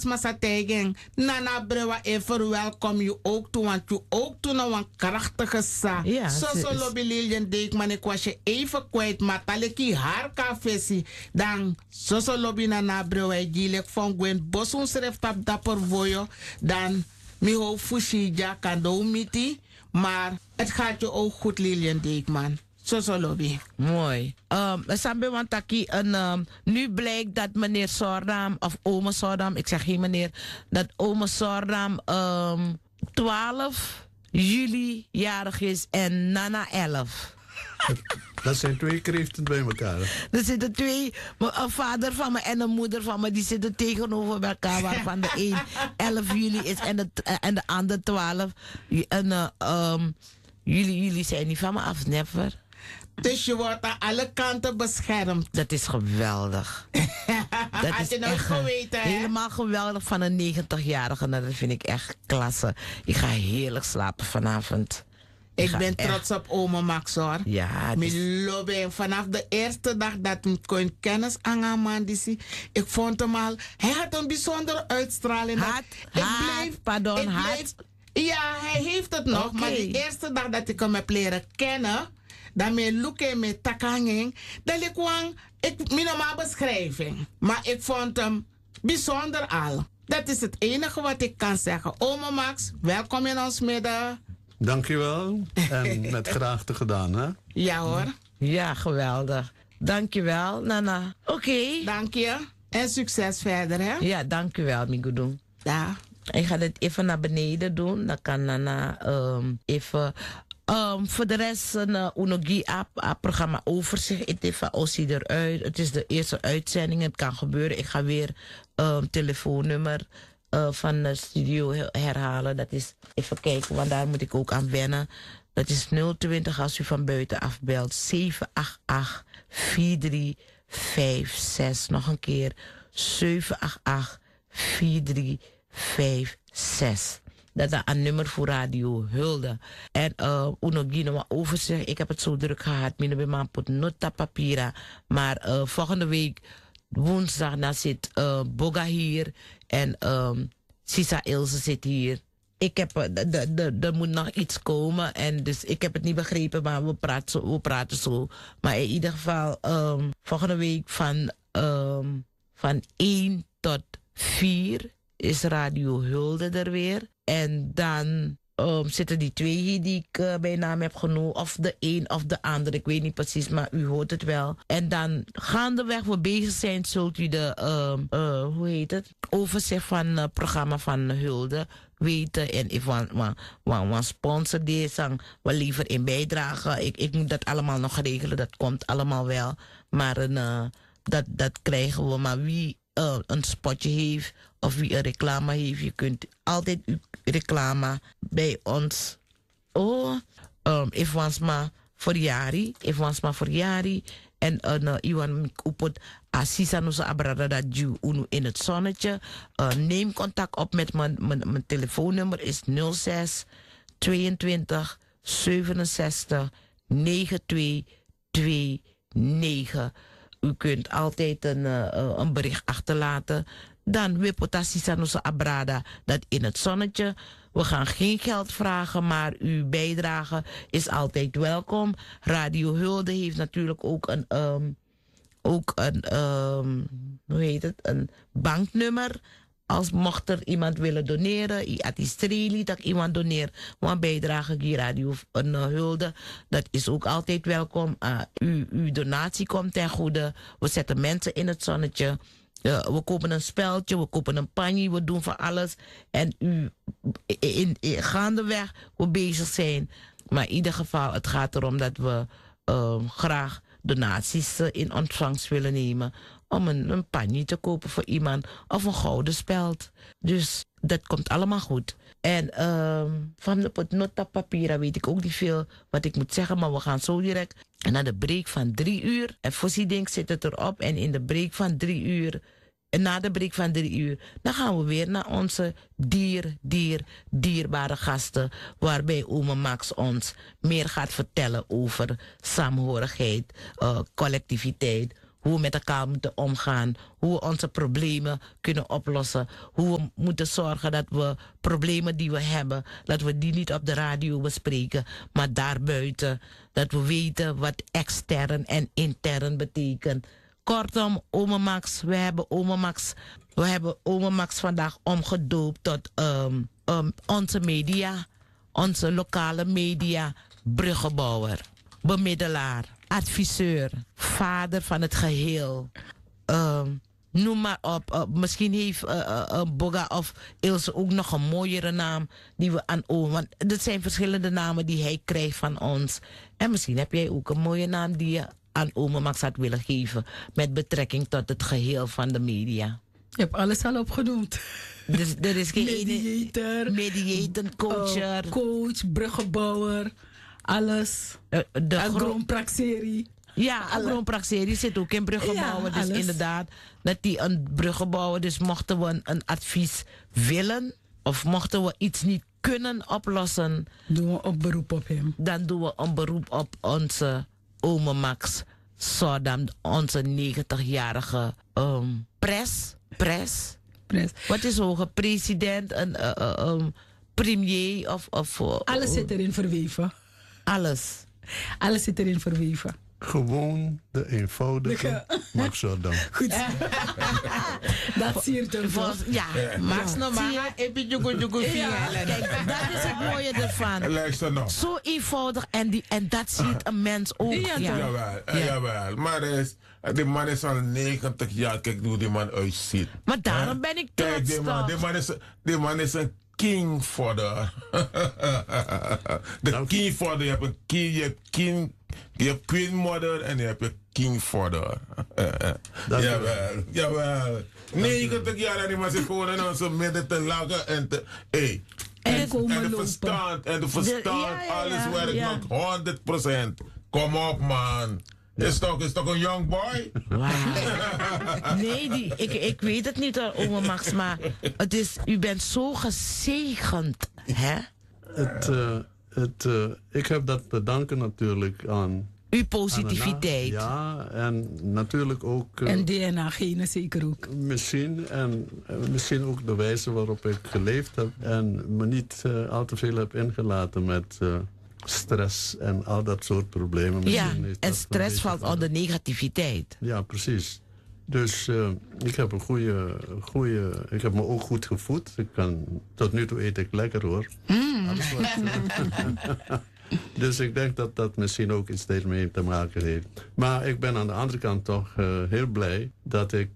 masa tegen. Nana brewa en verwelkom je ook toe, want je ook toe nou een krachtige sa. Ja, Zo lobby Lilian Dijk, man, ik was je even kwijt, maar taleki haar kafesi. Dan, zo lobby nana brewa, gilek van Gwen Bosun schrijft op dapper voyo. Dan, mi ho fushija kando miti. Maar het gaat je ook goed, Lilian Dijk, man. Zo lobby. Mooi. Sambe wantaki nu blijkt dat meneer Sordam, of ome Sordam, ik zeg geen meneer, dat ome Sordam 12 juli jarig is en Nana 11. Dat zijn twee kreeften bij elkaar. Er zitten twee, een vader van me en een moeder van me, die zitten tegenover elkaar, waarvan de een 11 juli is en de ander 12. En jullie zijn niet van me af, never. Dus je wordt aan alle kanten beschermd. Dat is geweldig. Dat had is je nooit echt geweten, hè? helemaal geweldig van een 90-jarige. Dat vind ik echt klasse. Ik ga heerlijk slapen vanavond. Ik ben trots op oma Max, hoor. Ja, vanaf de eerste dag dat ik kon kennis aan ik vond hem al... Hij had een bijzondere uitstraling. Ja, hij heeft het nog. Okay. Maar de eerste dag dat ik hem heb leren kennen... Dan me lukken met takanging. Dan ik normaal beschrijving. Maar ik vond hem bijzonder al. Dat is het enige wat ik kan zeggen. Oma Max, welkom in ons midden. Dankjewel. En met graagte gedaan, hè? Ja hoor. Ja, geweldig. Dankjewel, Nana. Oké. Dank je. En succes verder, hè? Ja, dankjewel, Migoedoen. Ja. Ik ga dit even naar beneden doen. Dan kan Nana even... voor de rest, een programma overzicht. Het is van eruit. Het is de eerste uitzending. Het kan gebeuren. Ik ga weer telefoonnummer van de studio herhalen. Dat is, even kijken, want daar moet ik ook aan wennen. Dat is 020 als u van buiten afbelt. 788 4356. Nog een keer. 788 4356. Dat is een nummer voor Radio Hulde. En Unogino overzicht. Ik heb het zo druk gehad. Mijn man put nota papira. Maar volgende week woensdag dan zit Boga hier. En Sisa Ilse zit hier. Ik heb, er moet nog iets komen. En dus ik heb het niet begrepen. Maar we praten zo. Maar in ieder geval volgende week van 1 tot 4 is Radio Hulde er weer. En dan zitten die twee hier die ik bij naam heb genoemd. Of de een of de ander. Ik weet niet precies, maar u hoort het wel. En dan gaandeweg we bezig zijn, zult u de hoe heet het? Overzicht van het programma van Hulde weten. En if one sponsor deze, we liever in bijdragen. Ik moet dat allemaal nog regelen. Dat komt allemaal wel. Maar dat krijgen we. Maar wie een spotje heeft of wie een reclame heeft, je kunt altijd uw reclame bij ons. If once maar voor jari. En iwan upot assisa nusa abrada dat ju unu in het zonnetje. Neem contact op met mijn telefoonnummer is 06 22 67 9229. U kunt altijd een bericht achterlaten. Dan wipotasi nusa abrada dat in het zonnetje. We gaan geen geld vragen, maar uw bijdrage is altijd welkom. Radio Hulde heeft natuurlijk ook een banknummer. Als mocht er iemand willen doneren, het is Streli dat iemand doneert, maar bijdrage die Radio Hulde, dat is ook altijd welkom. Uw donatie komt ten goede. We zetten mensen in het zonnetje. We kopen een speldje, we kopen een panje, we doen van alles. En u gaandeweg we bezig zijn. Maar in ieder geval, het gaat erom dat we graag donaties in ontvangst willen nemen. Om een panje te kopen voor iemand of een gouden speld. Dus dat komt allemaal goed. En van de nota papiera weet ik ook niet veel wat ik moet zeggen. Maar we gaan zo direct naar de break van 3 uur. En voorziendenk zit het erop. En in de break van 3 uur... En na de break van 3 uur, dan gaan we weer naar onze dierbare gasten. Waarbij oma Max ons meer gaat vertellen over saamhorigheid, collectiviteit. hoe we met elkaar moeten omgaan. Hoe we onze problemen kunnen oplossen. Hoe we moeten zorgen dat we problemen die we hebben, dat we die niet op de radio bespreken, maar daarbuiten. Dat we weten wat extern en intern betekent. Kortom, Ome Max, we hebben Ome Max vandaag omgedoopt tot onze media, onze lokale media, bruggenbouwer, bemiddelaar, adviseur, vader van het geheel. Noem maar op. Misschien heeft Boga of Ilse ook nog een mooiere naam die we aan Ome. Want dat zijn verschillende namen die hij krijgt van ons. En misschien heb jij ook een mooie naam die je aan Ome Max had willen geven met betrekking tot het geheel van de media. Je hebt alles al opgenoemd. Dus er is geen mediator, coacher, coach, bruggenbouwer, alles. de agroonpraxerie. Ja, agroonpraxerie zit ook in bruggenbouwen. Ja, dus alles. inderdaad, dat die een bruggenbouwer, dus mochten we een advies willen of mochten we iets niet kunnen oplossen, Doen we een beroep op hem. dan doen we een beroep op onze Ome Max, zodat onze 90-jarige pres. Wat is hoge president, een premier of Alles zit erin verweven. alles. Alles zit erin verweven. Gewoon de eenvoudige Max Zordam. Goed. Dat siert hem toch? Ja, Max no maar even jugu ja, kijk, dat is het mooie ervan. Luister nog. Zo eenvoudig en dat ziet een mens ook. Ja, Ja. Jawel. Maar die man is al 90 jaar. Kijk hoe die man uitziet. Maar daarom ben ik Kijk, trots toch? die man is een kingvader. De kingvader. Je hebt een king, je hebt queen mother en je hebt een kingvader. Jawel. 90 jaar en die man zit gewoon in onze midden te lachen en te... Hey. En de verstand, alles werkt nog 100%. Kom op, man. Is toch een young boy? Wow. Nee, ik weet het niet, Ome Max, maar u bent zo gezegend, hè? Ik heb dat te danken natuurlijk aan... Uw positiviteit. Ja, en natuurlijk ook... En DNA-genen zeker ook. Misschien ook de wijze waarop ik geleefd heb. En me niet al te veel heb ingelaten met stress en al dat soort problemen. Ja, Misschien is en dat stress een valt beetje onder negativiteit. Ja, precies. Dus ik heb een goede... Ik heb me ook goed gevoed. Tot nu toe eet ik lekker, hoor. Alles wat, dus ik denk dat dat misschien ook iets daarmee te maken heeft. Maar ik ben aan de andere kant toch heel blij dat ik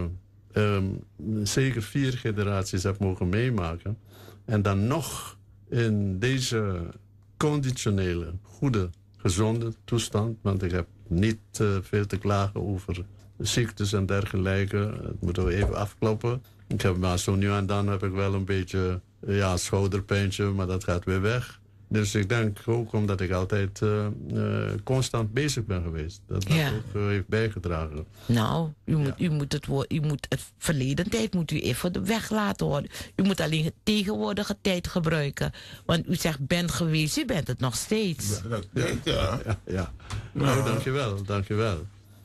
zeker 4 generaties heb mogen meemaken. En dan nog in deze conditionele, goede, gezonde toestand. Want ik heb niet veel te klagen over ziektes en dergelijke. Dat moeten we even afkloppen. Ik heb maar zo nu en dan heb ik wel een beetje schouderpijntje, maar dat gaat weer weg. Dus ik denk ook omdat ik altijd constant bezig ben geweest. Dat ook heeft bijgedragen. Nou, u moet het verleden tijd moet u even de weg laten horen. U moet alleen de tegenwoordige tijd gebruiken. Want u zegt bent geweest, u bent het nog steeds. Ja. Nou, dankjewel.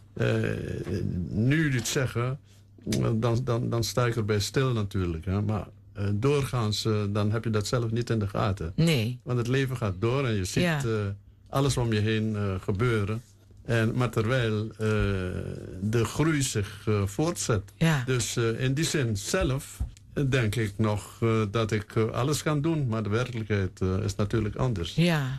Nu dit zeggen, dan sta ik erbij stil natuurlijk. Hè. Maar doorgaans, dan heb je dat zelf niet in de gaten. Nee. Want het leven gaat door en je ziet alles om je heen gebeuren. Maar terwijl de groei zich voortzet. Ja. Dus in die zin zelf denk ik nog dat ik alles kan doen. Maar de werkelijkheid is natuurlijk anders. Ja.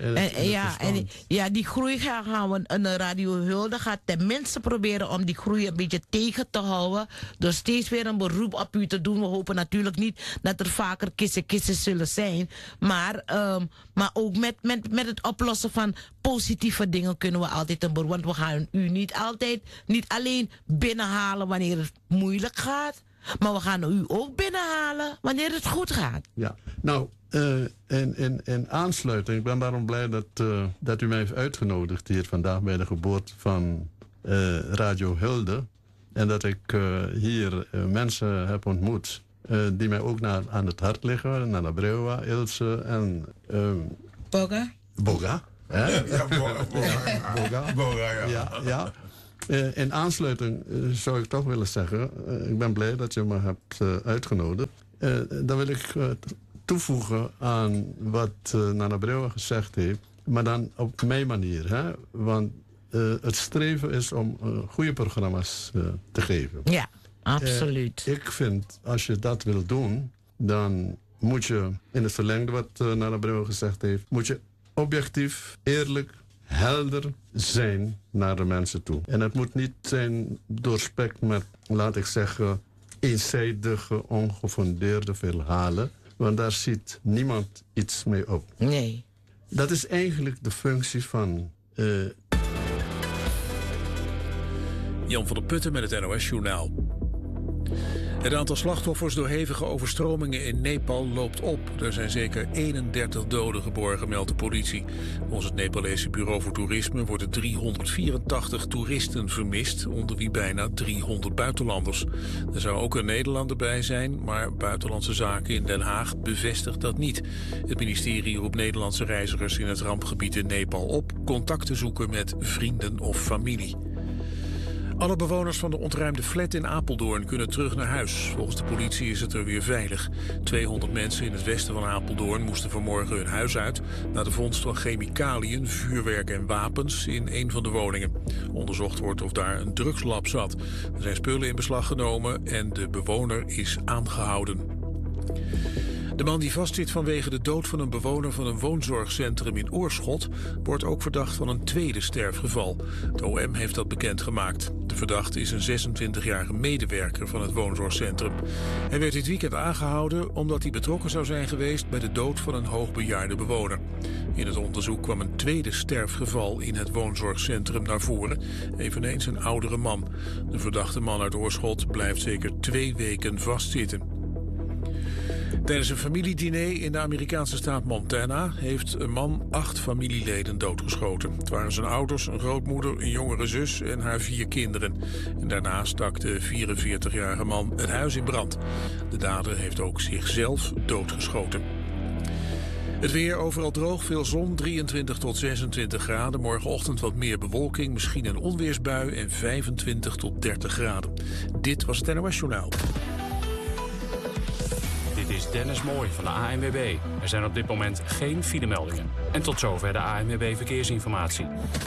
Die groei gaan we, een Radio Hulde gaat tenminste proberen om die groei een beetje tegen te houden. Door steeds weer een beroep op u te doen. We hopen natuurlijk niet dat er vaker kissen zullen zijn. Maar ook met het oplossen van positieve dingen kunnen we altijd een beroep. Want we gaan u niet alleen binnenhalen wanneer het moeilijk gaat. Maar we gaan u ook binnenhalen wanneer het goed gaat. Ja, nou, in aansluiting, ik ben daarom blij dat u mij heeft uitgenodigd hier vandaag bij de geboorte van Radio Hulde. En dat ik hier mensen heb ontmoet die mij ook aan het hart liggen. Nana Brewa, Ilse en... Boga. Hè? Ja, Boga, ja. In aansluiting zou ik toch willen zeggen, ik ben blij dat je me hebt uitgenodigd. Dan wil ik toevoegen aan wat Nana Breuer gezegd heeft, maar dan op mijn manier. Hè? Want het streven is om goede programma's te geven. Ja, absoluut. Ik vind, als je dat wil doen, dan moet je, in het verlengde wat Nana Breuer gezegd heeft, moet je objectief, eerlijk, helder zijn naar de mensen toe. En het moet niet zijn doorspekt met, laat ik zeggen, eenzijdige, ongefundeerde verhalen. Want daar ziet niemand iets mee op. Nee. Dat is eigenlijk de functie van... Jan van der Putten met het NOS-journaal. Het aantal slachtoffers door hevige overstromingen in Nepal loopt op. Er zijn zeker 31 doden geborgen, meldt de politie. Volgens het Nepalese Bureau voor Toerisme worden 384 toeristen vermist, onder wie bijna 300 buitenlanders. Er zou ook een Nederlander bij zijn, maar Buitenlandse Zaken in Den Haag bevestigt dat niet. Het ministerie roept Nederlandse reizigers in het rampgebied in Nepal op contact te zoeken met vrienden of familie. Alle bewoners van de ontruimde flat in Apeldoorn kunnen terug naar huis. Volgens de politie is het er weer veilig. 200 mensen in het westen van Apeldoorn moesten vanmorgen hun huis uit na de vondst van chemicaliën, vuurwerk en wapens in een van de woningen. Onderzocht wordt of daar een drugslab zat. Er zijn spullen in beslag genomen en de bewoner is aangehouden. De man die vastzit vanwege de dood van een bewoner van een woonzorgcentrum in Oorschot wordt ook verdacht van een tweede sterfgeval. Het OM heeft dat bekendgemaakt. De verdachte is een 26-jarige medewerker van het woonzorgcentrum. Hij werd dit weekend aangehouden omdat hij betrokken zou zijn geweest bij de dood van een hoogbejaarde bewoner. In het onderzoek kwam een tweede sterfgeval in het woonzorgcentrum naar voren, eveneens een oudere man. De verdachte man uit Oorschot blijft zeker 2 weken vastzitten. Tijdens een familiediner in de Amerikaanse staat Montana heeft een man 8 familieleden doodgeschoten. Het waren zijn ouders, een grootmoeder, een jongere zus en haar 4 kinderen. En daarna stak de 44-jarige man het huis in brand. De dader heeft ook zichzelf doodgeschoten. Het weer overal droog, veel zon, 23 tot 26 graden. Morgenochtend wat meer bewolking, misschien een onweersbui en 25 tot 30 graden. Dit was het NOS Journaal. Dit is Dennis Mooij van de ANWB. Er zijn op dit moment geen filemeldingen. En tot zover de ANWB Verkeersinformatie.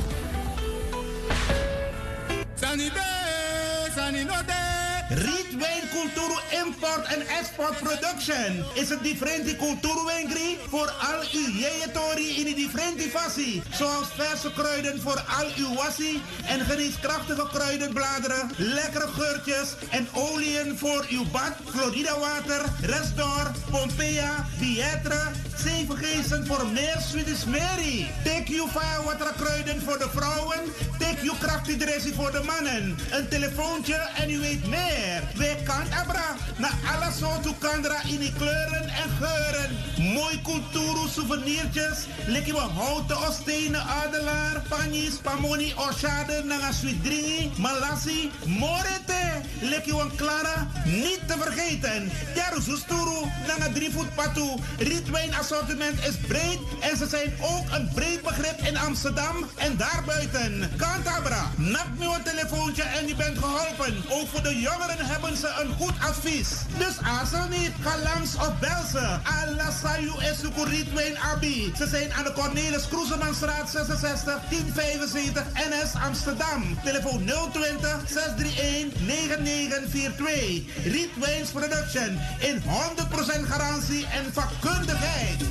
Rietwijn Culturo Import en Export Production is het differenti culturo wijngri voor al uw jeetori in die differenti fassie. Zoals verse kruiden voor al uw wassie en geneeskrachtige kruidenbladeren, lekkere geurtjes en oliën voor uw bad, Florida water, Restor, Pompeia, Pietre, 7 geesten voor meer Swedish Mary. Take you firewater kruiden voor de vrouwen, take you krachtig dressing voor de mannen. Een telefoontje en u weet meer. Wij kan abra na alle soorten kandra in die kleuren en geuren. Mooi culturo souvenirtjes, lekker we houten of stenen adelaar, panjes, pamoni, oshade, nanga sweetdringi, malassi, morete, lekker we clara, niet te vergeten. Jaruzusturu, nanga 3 voet patu, rietwijn assortiment is breed en ze zijn ook een breed begrip in Amsterdam en daarbuiten. Kantabra, nap me een telefoontje en je bent geholpen. Ook voor de jongeren hebben ze een goed advies. Dus aarzel niet, ga langs of bel ze. Alla Sayu Esuku Rietwijn Abi. Ze zijn aan de Cornelis Kroesemanstraat 66 1075 NS Amsterdam. Telefoon 020 631 9942. Rietwijns Production in 100% garantie en vakkundigheid.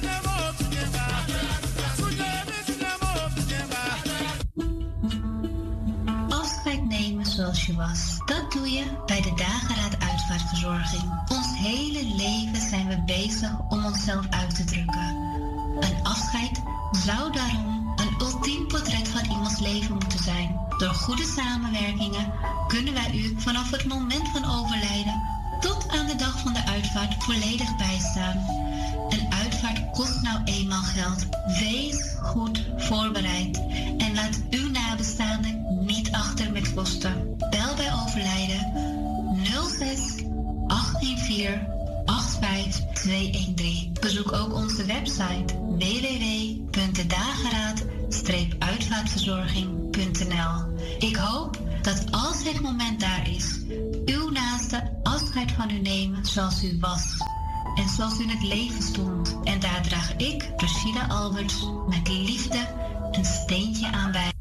Afscheid nemen zoals je was. Dat doe je bij de Dageraad Uitvaartverzorging. Ons hele leven zijn we bezig om onszelf uit te drukken. Een afscheid zou daarom een ultiem portret van iemands leven moeten zijn. Door goede samenwerkingen kunnen wij u vanaf het moment van overlijden tot aan de dag van de uitvaart volledig bijstaan. Een uitvaart kost nou eenmaal geld. Wees goed voorbereid en laat uw nabestaanden niet achter met kosten. Bel bij overlijden 06 814 85213. Bezoek ook onze website www.dedageraad-uitvaartverzorging.nl. Ik hoop dat als het moment daar is, uw naaste afscheid van u nemen zoals u was en zoals u in het leven stond. En daar draag ik, Rashida Alberts, met liefde een steentje aan bij.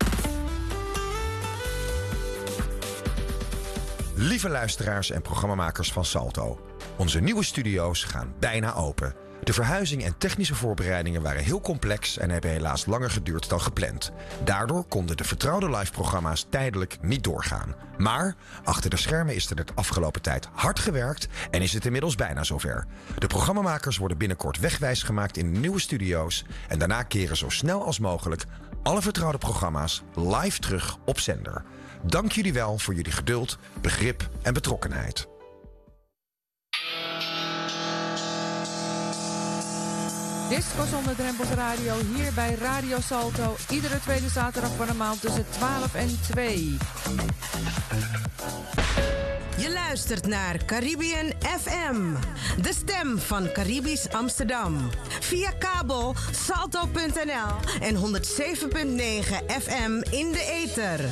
Lieve luisteraars en programmamakers van Salto. Onze nieuwe studio's gaan bijna open. De verhuizing en technische voorbereidingen waren heel complex en hebben helaas langer geduurd dan gepland. Daardoor konden de vertrouwde live-programma's tijdelijk niet doorgaan. Maar achter de schermen is er de afgelopen tijd hard gewerkt en is het inmiddels bijna zover. De programmamakers worden binnenkort wegwijs gemaakt in nieuwe studio's en daarna keren zo snel als mogelijk alle vertrouwde programma's live terug op zender. Dank jullie wel voor jullie geduld, begrip en betrokkenheid. Disco zonder drempels radio hier bij Radio Salto. Iedere tweede zaterdag van de maand tussen 12 en 2. Je luistert naar Caribbean FM. De stem van Caribisch Amsterdam. Via kabel salto.nl en 107.9 FM in de ether.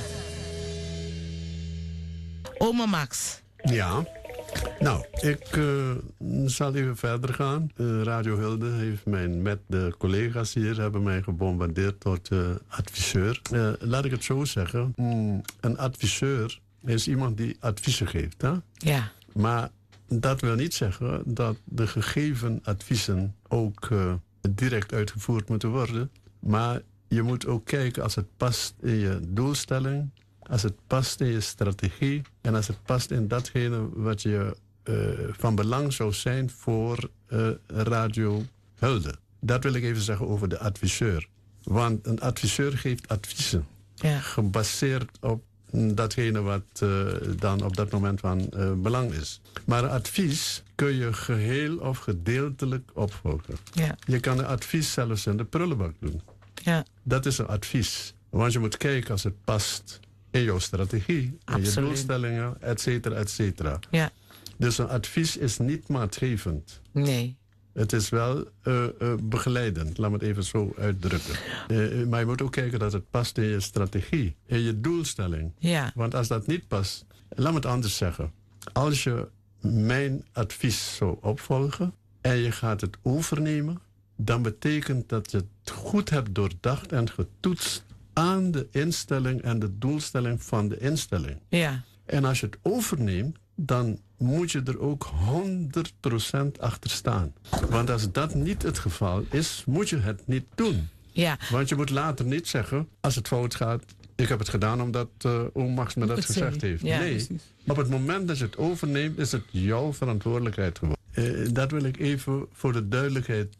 Oma Max. Ja. Nou, ik zal even verder gaan. Radio Hulde heeft mij met de collega's hier hebben mij gebombardeerd tot adviseur. Laat ik het zo zeggen. Een adviseur is iemand die adviezen geeft. Hè? Ja. Maar dat wil niet zeggen dat de gegeven adviezen ook direct uitgevoerd moeten worden. Maar je moet ook kijken als het past in je doelstelling, als het past in je strategie en als het past in datgene wat je van belang zou zijn voor Radio Hulde. Dat wil ik even zeggen over de adviseur. Want een adviseur geeft adviezen. Ja. Gebaseerd op datgene wat dan op dat moment van belang is. Maar een advies kun je geheel of gedeeltelijk opvolgen. Ja. Je kan een advies zelfs in de prullenbak doen. Ja. Dat is een advies. Want je moet kijken als het past in jouw strategie, in je doelstellingen, et cetera, et cetera. Ja. Dus een advies is niet maatgevend. Nee. Het is wel begeleidend, laat me het even zo uitdrukken. Maar je moet ook kijken dat het past in je strategie, in je doelstelling. Ja. Want als dat niet past, laat me het anders zeggen. Als je mijn advies zou opvolgen en je gaat het overnemen, dan betekent dat je het goed hebt doordacht en getoetst aan de instelling en de doelstelling van de instelling. Ja. En als je het overneemt, dan moet je er ook 100% achter staan. Want als dat niet het geval is, moet je het niet doen. Ja. Want je moet later niet zeggen, als het fout gaat, ik heb het gedaan omdat oom Max me dat gezegd heeft. Ja, nee, precies. op het moment dat je het overneemt, is het jouw verantwoordelijkheid geworden. Dat wil ik even voor de duidelijkheid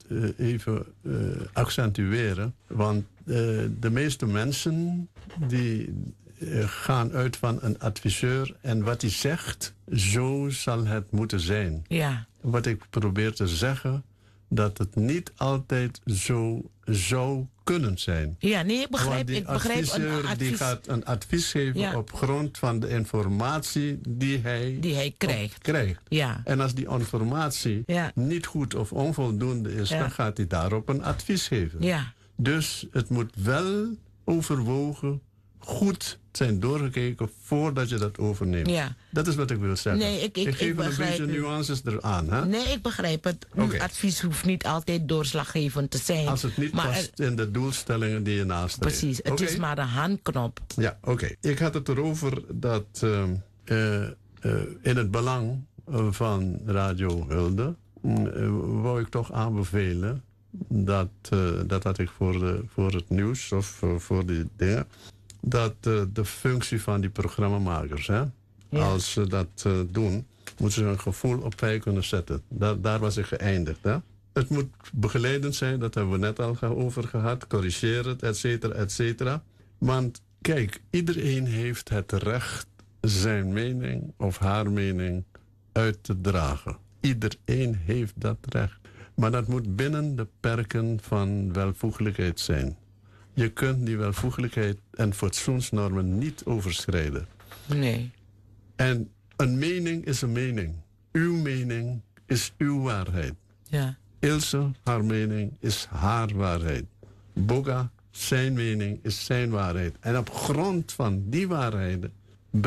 accentueren. Want de meeste mensen die gaan uit van een adviseur en wat hij zegt, zo zal het moeten zijn. Ja. Wat ik probeer te zeggen, dat het niet altijd zo zou kunnen zijn. Ja, nee, ik begrijp. Want die adviseur die gaat een advies geven op grond van de informatie die hij krijgt. Ja. En als die informatie niet goed of onvoldoende is, dan gaat hij daarop een advies geven. Ja. Dus het moet wel overwogen, goed zijn doorgekeken voordat je dat overneemt. Ja. Dat is wat ik wil zeggen. Nee, ik geef een beetje nuances eraan. Hè? Nee, ik begrijp het. Okay. Advies hoeft niet altijd doorslaggevend te zijn. Als het niet past in de doelstellingen die je nastreeft. Precies, het is maar de handknop. Ja, oké. Ik had het erover dat in het belang van Radio Hulde wou ik toch aanbevelen dat had ik voor het nieuws of voor die dingen, dat de functie van die programmamakers, hè, als ze dat doen, moeten ze een gevoel op wij kunnen zetten. Daar was ik geëindigd. Hè. Het moet begeleidend zijn, dat hebben we net al over gehad, corrigeren, et cetera, et cetera. Want kijk, iedereen heeft het recht zijn mening of haar mening uit te dragen. Iedereen heeft dat recht. Maar dat moet binnen de perken van welvoeglijkheid zijn. Je kunt die welvoeglijkheid en fatsoensnormen niet overschrijden. Nee. En een mening is een mening. Uw mening is uw waarheid. Ja. Ilse, haar mening is haar waarheid. Boga, zijn mening is zijn waarheid. En op grond van die waarheden